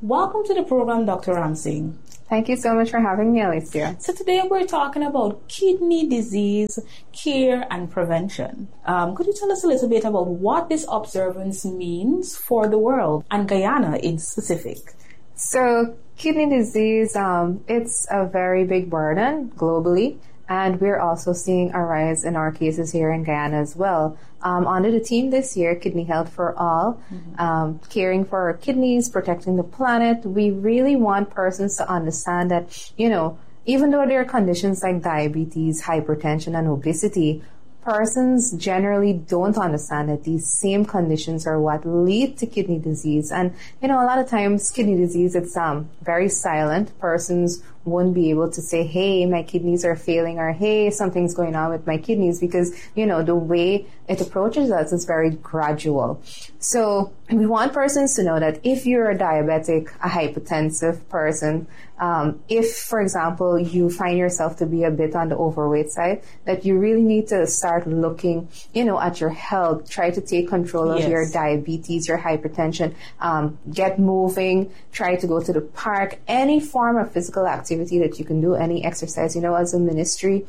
Welcome to the program, Dr. Ramsing. Thank you so much for having me, Alicia. So today we're talking about kidney disease care and prevention. Could you tell us a little bit about what this observance means for the world and Guyana in specific? So kidney disease, it's a very big burden globally. And we're also seeing a rise in our cases here in Guyana as well. Under the team this year, Kidney Health for All, caring for our kidneys, protecting the planet, we really want persons to understand that, even though there are conditions like diabetes, hypertension, and obesity, persons generally don't understand that these same conditions are what lead to kidney disease. And, a lot of times kidney disease, it's very silent. Persons won't be able to say, hey, my kidneys are failing, or hey, something's going on with my kidneys, because, the way it approaches us is very gradual. So we want persons to know that if you're a diabetic, a hypertensive person, if, for example, you find yourself to be a bit on the overweight side, that you really need to start looking, at your health, try to take control of your diabetes, your hypertension, get moving, try to go to the park, any form of physical activity that you can do, any exercise. As a ministry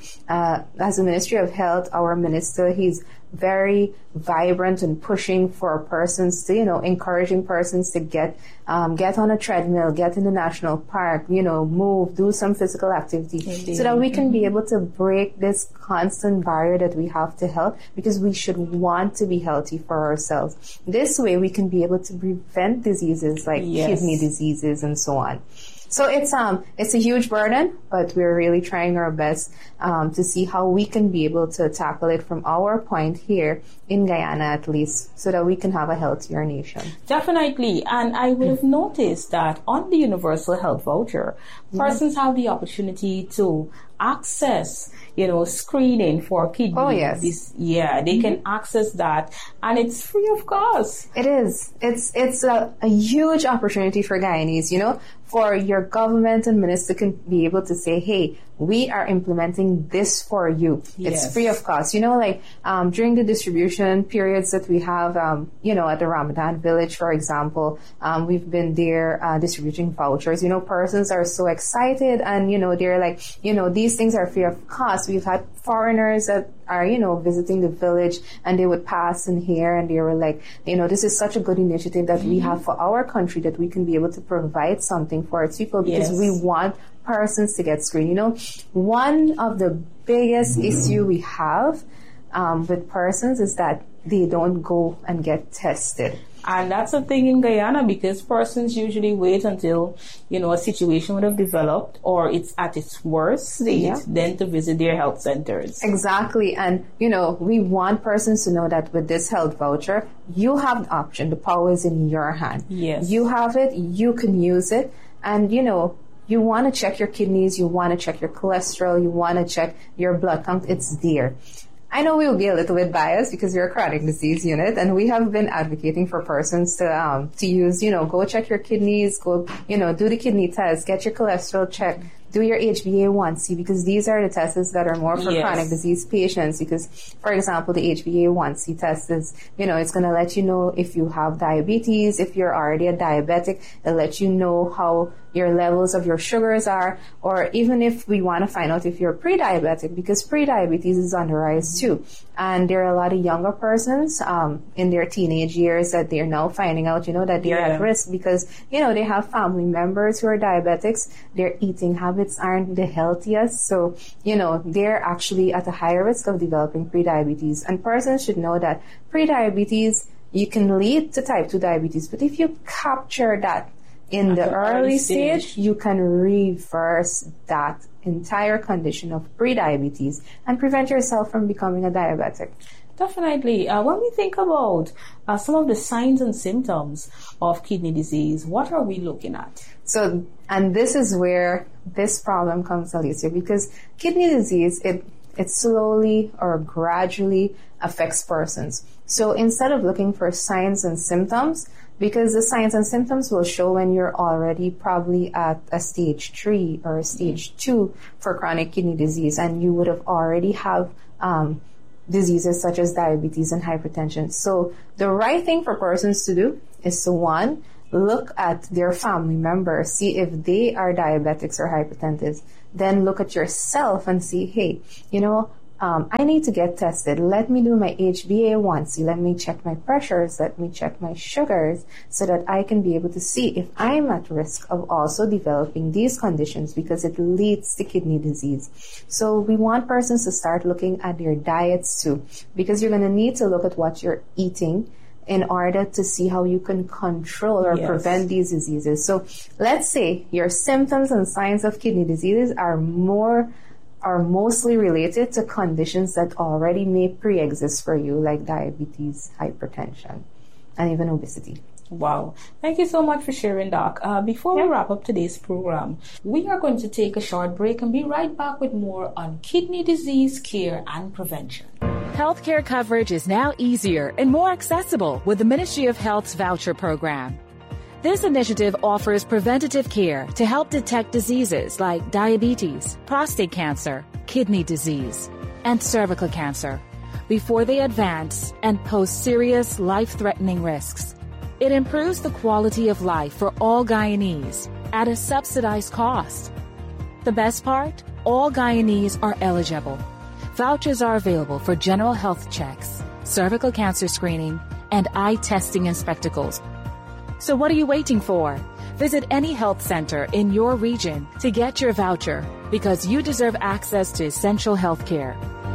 of health, our minister, he's very vibrant and pushing for persons to, encouraging persons to get on a treadmill, get in the national park, move, do some physical activity, so that we can be able to break this constant barrier that we have to health, because we should want to be healthy for ourselves. This way we can be able to prevent diseases like kidney diseases and so on. So it's a huge burden, but we're really trying our best to see how we can be able to tackle it from our point here in Guyana, at least, so that we can have a healthier nation. Definitely. And I would have noticed that on the Universal Health Voucher, persons have the opportunity to access, screening for kidney. Oh, yes. They can access that, and it's free of cost. It is. It's a huge opportunity for Guyanese, for your government and minister can be able to say, hey, we are implementing this for you. It's free of cost. During the distribution periods that we have, at the Ramadan village, for example, we've been there distributing vouchers. Persons are so excited, and, they're like, these things are free of cost. We've had foreigners that are, visiting the village, and they would pass in here, and they were like, this is such a good initiative that we have for our country, that we can be able to provide something for its people, because we want persons to get screened. One of the biggest issue we have with persons is that they don't go and get tested. And that's a thing in Guyana, because persons usually wait until, a situation would have developed or it's at its worst state, then to visit their health centers. Exactly. And, we want persons to know that with this health voucher, you have the option. The power is in your hand. Yes. You have it. You can use it. And, you want to check your kidneys. You want to check your cholesterol. You want to check your blood count. It's there. I know we'll be a little bit biased because we're a chronic disease unit, and we have been advocating for persons to use, go check your kidneys, go, do the kidney test, get your cholesterol checked, do your HbA1c, because these are the tests that are more for chronic disease patients. Because, for example, the HbA1c test is, it's going to let you know if you have diabetes, if you're already a diabetic. It'll let you know how your levels of your sugars are, or even if we want to find out if you're pre-diabetic, because pre-diabetes is on the rise too. And there are a lot of younger persons in their teenage years that they're now finding out, that they're at risk because, they have family members who are diabetics. Their eating habits aren't the healthiest. So, they're actually at a higher risk of developing pre-diabetes. And persons should know that pre-diabetes, you can lead to type 2 diabetes. But if you capture that in the early stage, you can reverse that entire condition of pre-diabetes and prevent yourself from becoming a diabetic. Definitely. When we think about some of the signs and symptoms of kidney disease, what are we looking at? So, and this is where this problem comes, Alicia, because kidney disease, it slowly or gradually affects persons. So instead of looking for signs and symptoms, because the signs and symptoms will show when you're already probably at a stage 3 or a stage 2 for chronic kidney disease, and you would have already have diseases such as diabetes and hypertension. So the right thing for persons to do is to, one, look at their family members, see if they are diabetics or hypertensive, then look at yourself and see, hey, I need to get tested. Let me do my HbA1c. Let me check my pressures. Let me check my sugars so that I can be able to see if I'm at risk of also developing these conditions because it leads to kidney disease. So we want persons to start looking at their diets too, because you're going to need to look at what you're eating in order to see how you can control or prevent these diseases. So let's say your symptoms and signs of kidney diseases are mostly related to conditions that already may pre-exist for you, like diabetes, hypertension, and even obesity. Wow. Thank you so much for sharing, Doc. Before we wrap up today's program, we are going to take a short break and be right back with more on kidney disease care and prevention. Healthcare coverage is now easier and more accessible with the Ministry of Health's voucher program. This initiative offers preventative care to help detect diseases like diabetes, prostate cancer, kidney disease, and cervical cancer before they advance and pose serious life-threatening risks. It improves the quality of life for all Guyanese at a subsidized cost. The best part? All Guyanese are eligible. Vouchers are available for general health checks, cervical cancer screening, and eye testing and spectacles. So what are you waiting for? Visit any health center in your region to get your voucher because you deserve access to essential health care.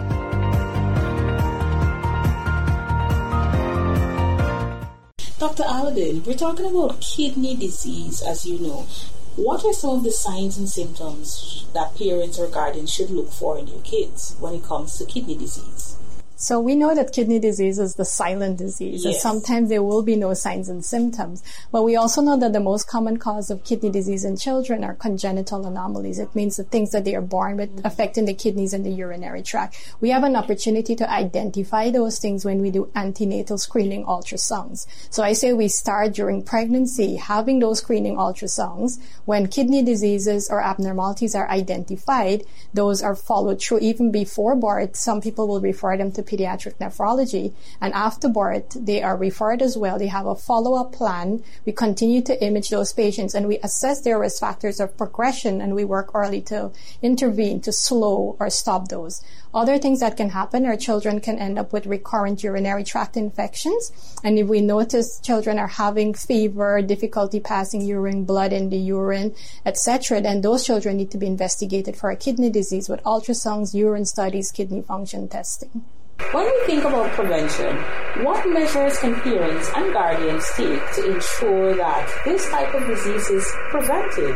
Dr. Aladdin, we're talking about kidney disease, as you know. What are some of the signs and symptoms that parents or guardians should look for in their kids when it comes to kidney disease? So we know that kidney disease is the silent disease. Yes. And sometimes there will be no signs and symptoms. But we also know that the most common cause of kidney disease in children are congenital anomalies. It means the things that they are born with affecting the kidneys and the urinary tract. We have an opportunity to identify those things when we do antenatal screening ultrasounds. So I say we start during pregnancy having those screening ultrasounds. When kidney diseases or abnormalities are identified, those are followed through even before birth. Some people will refer them to pediatric nephrology, and after birth they are referred as well. They have a follow-up plan. We continue to image those patients and we assess their risk factors of progression, and we work early to intervene to slow or stop those. Other things that can happen are children can end up with recurrent urinary tract infections, and if we notice children are having fever, difficulty passing urine, blood in the urine, etc., then those children need to be investigated for a kidney disease with ultrasounds, urine studies, kidney function testing. When we think about prevention, what measures can parents and guardians take to ensure that this type of disease is prevented?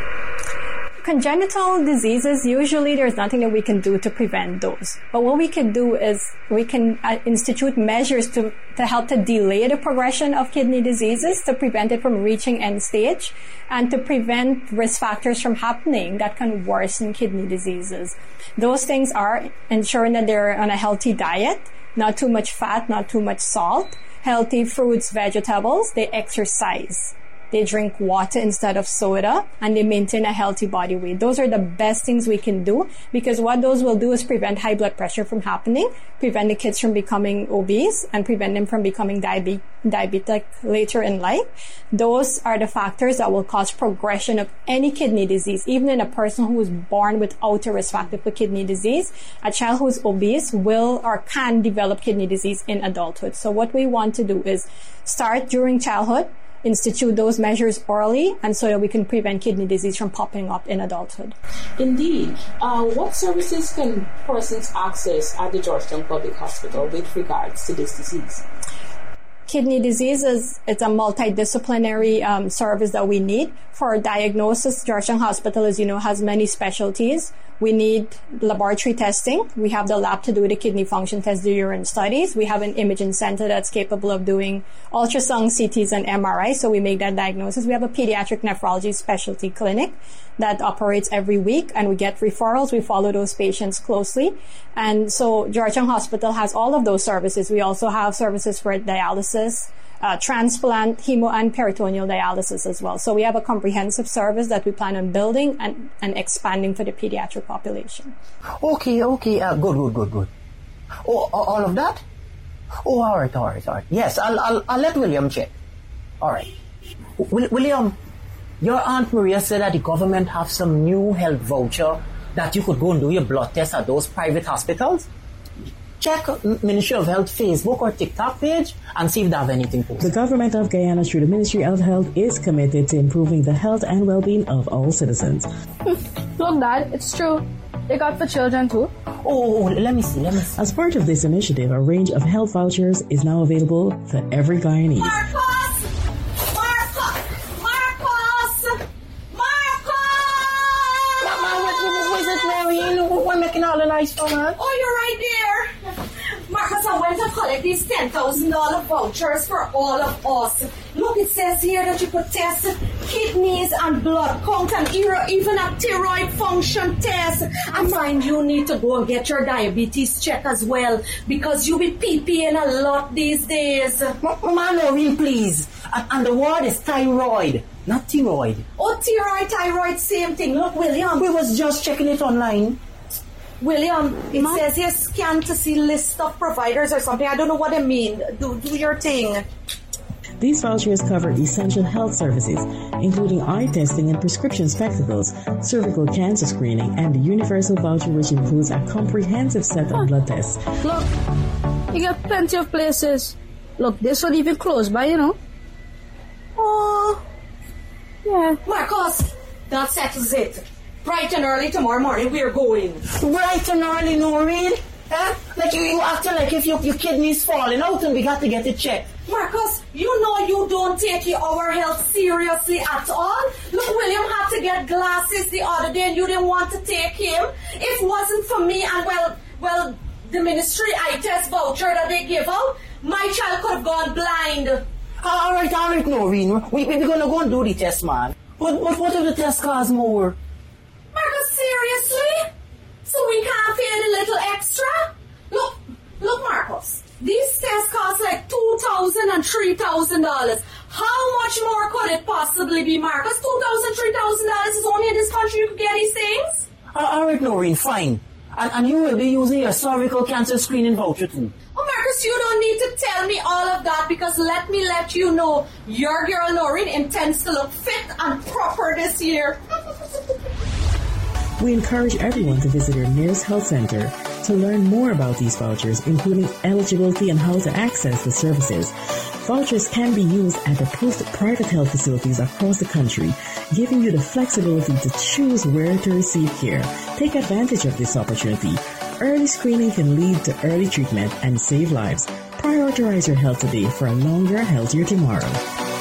Congenital diseases, usually there's nothing that we can do to prevent those. But what we can do is we can institute measures to help to delay the progression of kidney diseases, to prevent it from reaching end stage, and to prevent risk factors from happening that can worsen kidney diseases. Those things are ensuring that they're on a healthy diet, not too much fat, not too much salt, healthy fruits, vegetables, they exercise. They drink water instead of soda, and they maintain a healthy body weight. Those are the best things we can do, because what those will do is prevent high blood pressure from happening, prevent the kids from becoming obese, and prevent them from becoming diabetic later in life. Those are the factors that will cause progression of any kidney disease. Even in a person who is born without a risk factor for kidney disease, a child who is obese will or can develop kidney disease in adulthood. So what we want to do is start during childhood, institute those measures early, and so that we can prevent kidney disease from popping up in adulthood. Indeed. What services can persons access at the Georgetown Public Hospital with regards to this disease? Kidney disease is a multidisciplinary service that we need. For diagnosis, Georgetown Hospital, as you know, has many specialties. We need laboratory testing. We have the lab to do the kidney function test, the urine studies. We have an imaging center that's capable of doing ultrasound, CTs, and MRI, so we make that diagnosis. We have a pediatric nephrology specialty clinic that operates every week, and we get referrals. We follow those patients closely. And so Georgetown Hospital has all of those services. We also have services for dialysis, transplant, hemo, and peritoneal dialysis as well. So we have a comprehensive service that we plan on building and expanding for the pediatric population. Okay. Good. Oh, all of that? Oh, all right. Yes, I'll let William check. All right. William, your Aunt Maria said that the government have some new health voucher that you could go and do your blood test at those private hospitals. Check Ministry of Health Facebook or TikTok page and see if they have anything posted. The government of Guyana, through the Ministry of Health, is committed to improving the health and well-being of all citizens. Look, Dad, it's true. They got for children too. Oh, let me see. As part of this initiative, a range of health vouchers is now available for every Guyanese. Marcos! What is it, Maureen? We're making all the nice for her. Oh, you're right there. Marcus, I went to collect these $10,000 vouchers for all of us. Look, it says here that you could test kidneys and blood count and even a thyroid function test. And mind you need to go and get your diabetes check as well because you be peeing a lot these days. Mama, Maureen, please. And the word is thyroid, not thyroid. Oh, thyroid, same thing. Look, William. We was just checking it online. William, it says here scan to see list of providers or something. I don't know what I mean. Do your thing. These vouchers cover essential health services, including eye testing and prescription spectacles, cervical cancer screening, and the universal voucher, which includes a comprehensive set of blood tests. Look, you got plenty of places. Look, this one even close by, you know. Oh, yeah. Marcos, that settles it. Bright and early tomorrow morning, we're going. Bright and early, Noreen? Huh? Like you acting like if your kidney's falling out and we got to get it checked. Marcus, you know you don't take our health seriously at all. Look, William had to get glasses the other day and you didn't want to take him. If it wasn't for me and, well, the ministry eye test voucher that they give out, my child could have gone blind. All right, Noreen. We're going to go and do the test, man. But what if the test costs more? Marcus, seriously? So we can't pay the little extra? Look, Marcus. These tests cost like $2,000 and $3,000. How much more could it possibly be, Marcus? $2,000, $3,000 is only in this country you can get these things? All right, Noreen, fine. And you will be using your cervical cancer screening voucher too. Oh, Marcus, you don't need to tell me all of that because let me let you know your girl Noreen intends to look fit and proper this year. We encourage everyone to visit your nearest health center to learn more about these vouchers, including eligibility and how to access the services. Vouchers can be used at approved private health facilities across the country, giving you the flexibility to choose where to receive care. Take advantage of this opportunity. Early screening can lead to early treatment and save lives. Prioritize your health today for a longer, healthier tomorrow.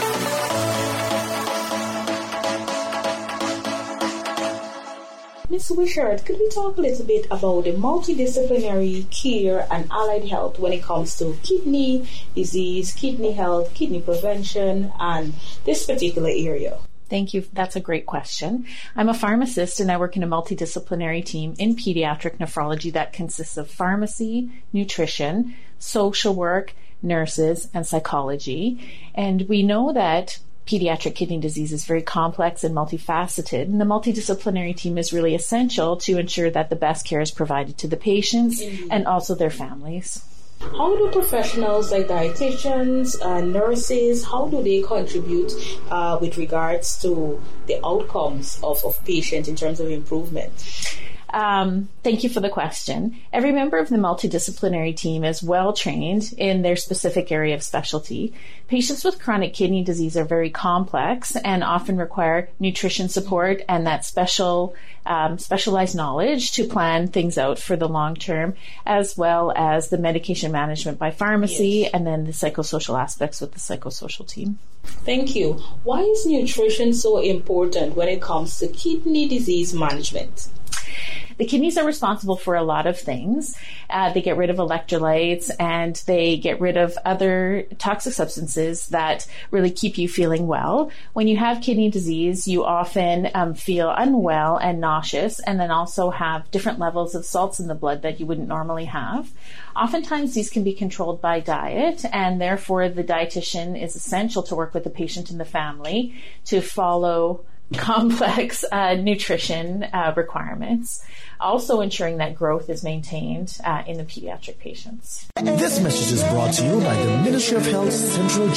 Ms. Wishart, could we talk a little bit about the multidisciplinary care and allied health when it comes to kidney disease, kidney health, kidney prevention, and this particular area? Thank you. That's a great question. I'm a pharmacist and I work in a multidisciplinary team in pediatric nephrology that consists of pharmacy, nutrition, social work, nurses, and psychology. And we know that pediatric kidney disease is very complex and multifaceted, and the multidisciplinary team is really essential to ensure that the best care is provided to the patients and also their families. How do professionals like dietitians, nurses, how do they contribute with regards to the outcomes of patients in terms of improvement? Thank you for the question. Every member of the multidisciplinary team is well trained in their specific area of specialty. Patients with chronic kidney disease are very complex and often require nutrition support and that specialized knowledge to plan things out for the long term, as well as the medication management by pharmacy and then the psychosocial aspects with the psychosocial team. Thank you. Why is nutrition so important when it comes to kidney disease management? The kidneys are responsible for a lot of things. They get rid of electrolytes and they get rid of other toxic substances that really keep you feeling well. When you have kidney disease, you often feel unwell and nauseous and then also have different levels of salts in the blood that you wouldn't normally have. Oftentimes these can be controlled by diet, and therefore the dietitian is essential to work with the patient and the family to follow complex nutrition requirements, also ensuring that growth is maintained in the pediatric patients. This message is brought to you by the Ministry of Health Central